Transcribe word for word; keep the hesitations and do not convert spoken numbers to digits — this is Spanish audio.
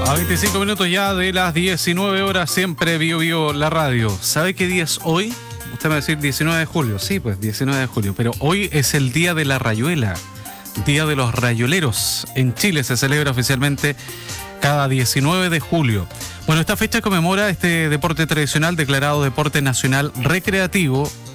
A veinticinco minutos ya de las diecinueve horas, siempre Bio Bio la radio. ¿Sabe qué día es hoy? Usted me va a decir diecinueve de julio. Sí, pues diecinueve de julio. Pero hoy es el Día de la Rayuela, Día de los Rayoleros. En Chile se celebra oficialmente cada diecinueve de julio. Bueno, esta fecha conmemora este deporte tradicional declarado deporte nacional recreativo